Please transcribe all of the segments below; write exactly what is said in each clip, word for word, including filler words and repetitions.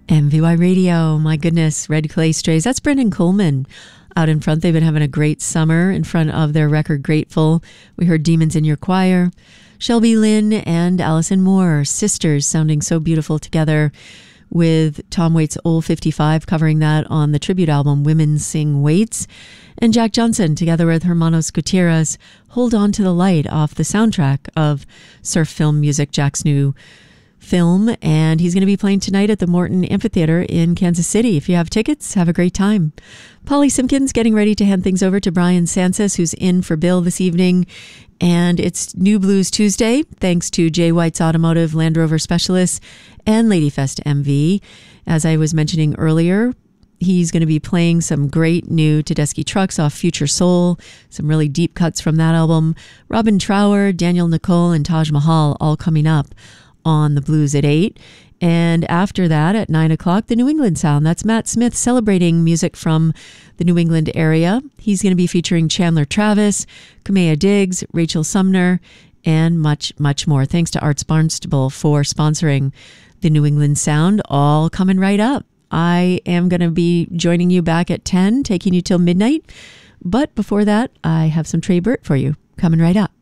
M V Y Radio, my goodness, Red Clay Strays. That's Brendan Coleman out in front. They've been having a great summer in front of their record Grateful. We heard Demons in Your Choir. Shelby Lynn and Allison Moore, sisters, sounding so beautiful together, with Tom Waits' Old fifty-five covering that on the tribute album Women Sing Waits. And Jack Johnson together with Hermanos Gutierrez, Hold On to the Light, off the soundtrack of Surf Film Music, Jack's new film. And he's going to be playing tonight at the Morton Amphitheater in Kansas City. If you have tickets, have a great time. Polly Simpkins getting ready to hand things over to Brian Sanchez, who's in for Bill this evening. And it's New Blues Tuesday, thanks to Jay White's Automotive Land Rover Specialists and Ladyfest M V. As I was mentioning earlier, he's going to be playing some great new Tedeschi trucks off Future Soul, some really deep cuts from that album. Robin Trower, Daniel Nicole, and Taj Mahal all coming up on the Blues at eight. And after that, at nine o'clock, the New England Sound. That's Matt Smith celebrating music from the New England area. He's going to be featuring Chandler Travis, Kamea Diggs, Rachel Sumner, and much, much more. Thanks to Arts Barnstable for sponsoring the New England Sound, all coming right up. I am going to be joining you back at ten, taking you till midnight. But before that, I have some Trey Burt for you, coming right up.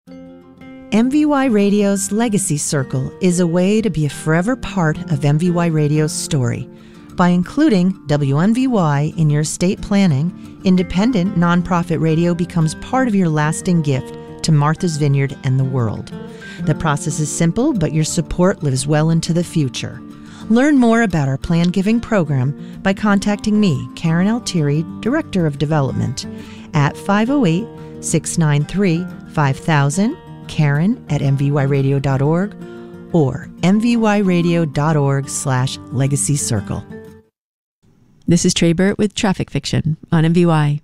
M V Y Radio's Legacy Circle is a way to be a forever part of M V Y Radio's story. By including W M V Y in your estate planning, independent nonprofit radio becomes part of your lasting gift to Martha's Vineyard and the world. The process is simple, but your support lives well into the future. Learn more about our plan giving program by contacting me, Karen Altieri, Director of Development, at five oh eight, six nine three, five thousand, Karen at m v y radio dot org, or m v y radio dot org slash legacy circle. This is Trey Burt with Traffic Fiction on M V Y.